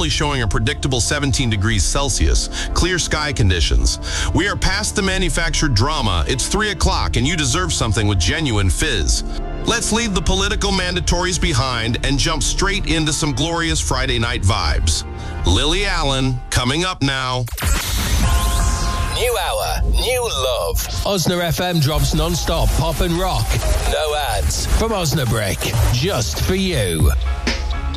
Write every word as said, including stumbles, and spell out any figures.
currently showing a predictable seventeen degrees Celsius, clear sky conditions. We are past the manufactured drama. It's three o'clock and you deserve something with genuine fizz. Let's leave the political mandatories behind and jump straight into some glorious Friday night vibes. Lily Allen, coming up now. New hour, new love. Osna F M drops non-stop pop and rock. No ads. From Osnabrick, just for you.